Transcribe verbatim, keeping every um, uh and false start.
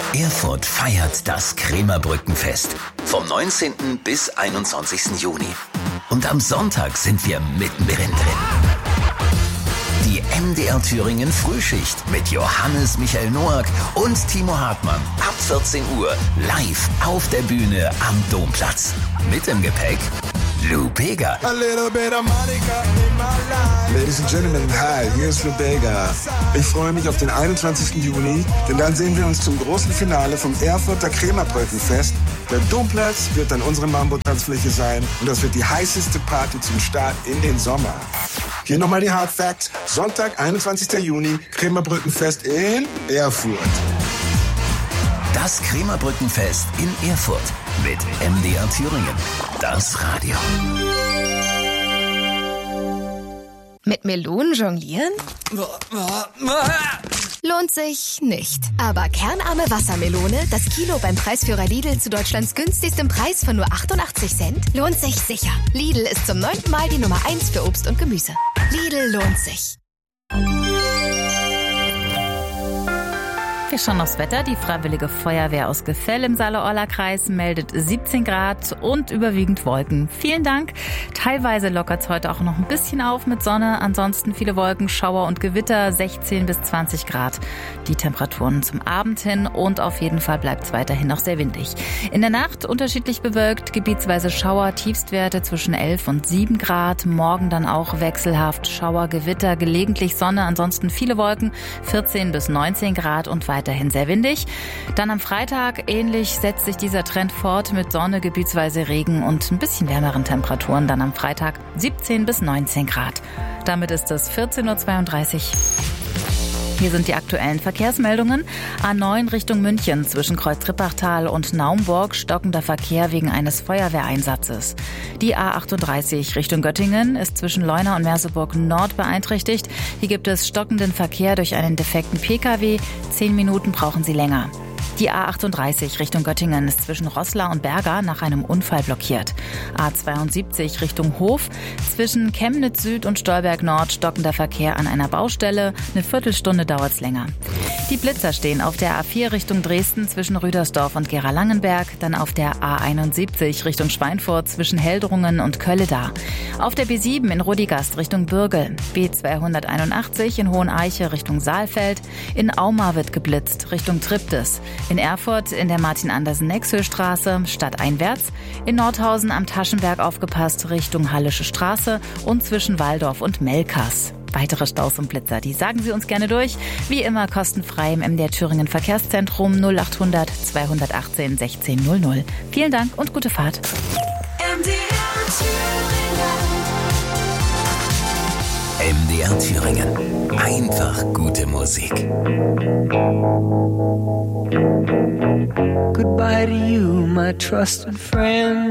Erfurt feiert das Krämerbrückenfest vom neunzehnten bis einundzwanzigsten Juni. Und am Sonntag sind wir mittendrin drin. Die M D R Thüringen Frühschicht mit Johannes Michael Noack und Timo Hartmann ab vierzehn Uhr live auf der Bühne am Domplatz. Mit im Gepäck Lou Bega. Ladies and Gentlemen, hi, hier ist Lou Bega. Ich freue mich auf den einundzwanzigsten Juni, denn dann sehen wir uns zum großen Finale vom Erfurter Krämerbrückenfest. Der Domplatz wird dann unsere Mambo-Tanzfläche sein und das wird die heißeste Party zum Start in den Sommer. Hier nochmal die Hard Facts. Sonntag, einundzwanzigsten Juni, Krämerbrückenfest in Erfurt. Das Krämerbrückenfest in Erfurt mit M D R Thüringen. Das Radio. Mit Melonen jonglieren? Lohnt sich nicht. Aber kernarme Wassermelone, das Kilo beim Preisführer Lidl zu Deutschlands günstigstem Preis von nur achtundachtzig Cent, lohnt sich sicher. Lidl ist zum neunten Mal die Nummer eins für Obst und Gemüse. Lidl lohnt sich. Wir schauen aufs Wetter. Die Freiwillige Feuerwehr aus Gefell im Saale-Orla-Kreis meldet siebzehn Grad und überwiegend Wolken. Vielen Dank. Teilweise lockert es heute auch noch ein bisschen auf mit Sonne. Ansonsten viele Wolken, Schauer und Gewitter, sechzehn bis zwanzig Grad. Die Temperaturen zum Abend hin und auf jeden Fall bleibt es weiterhin noch sehr windig. In der Nacht unterschiedlich bewölkt, gebietsweise Schauer, Tiefstwerte zwischen elf und sieben Grad. Morgen dann auch wechselhaft Schauer, Gewitter, gelegentlich Sonne, ansonsten viele Wolken, vierzehn bis neunzehn Grad und weiter. Weiterhin sehr windig. Dann am Freitag ähnlich setzt sich dieser Trend fort mit Sonne, gebietsweise Regen und ein bisschen wärmeren Temperaturen. Dann am Freitag siebzehn bis neunzehn Grad. Damit ist es vierzehn Uhr zweiunddreißig. Hier sind die aktuellen Verkehrsmeldungen. A neun Richtung München zwischen Kreuz-Rippachtal und Naumburg stockender Verkehr wegen eines Feuerwehreinsatzes. Die A achtunddreißig Richtung Göttingen ist zwischen Leuna und Merseburg Nord beeinträchtigt. Hier gibt es stockenden Verkehr durch einen defekten P K W. Zehn Minuten brauchen Sie länger. Die A achtunddreißig Richtung Göttingen ist zwischen Roßla und Berga nach einem Unfall blockiert. A zweiundsiebzig Richtung Hof zwischen Chemnitz Süd und Stolberg Nord stockender Verkehr an einer Baustelle. Eine Viertelstunde dauert's länger. Die Blitzer stehen auf der A vier Richtung Dresden zwischen Rüdersdorf und Gera-Langenberg, dann auf der A einundsiebzig Richtung Schweinfurt zwischen Heldrungen und Kölleda. Auf der B sieben in Rudigast Richtung Bürgel, B zweihunderteinundachtzig in Hoheneiche Richtung Saalfeld, in Auma wird geblitzt Richtung Triptis. In Erfurt in der Martin-Andersen-Nexö-Straße stadteinwärts, in Nordhausen am Taschenberg aufgepasst Richtung Hallische Straße und zwischen Waldorf und Melkas. Weitere Staus und Blitzer, die sagen Sie uns gerne durch. Wie immer kostenfrei im M D R Thüringen Verkehrszentrum null achthundert zweihundertachtzehn sechzehn null null. Vielen Dank und gute Fahrt. M D R Thüringen. M D R Thüringen. Einfach gute Musik. Goodbye to you, my trusted friend.